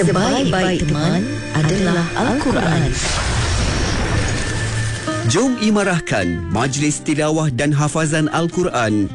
Sebaik-baik teman adalah Al-Quran. Jom imarahkan Majlis Tilawah dan Hafazan Al-Quran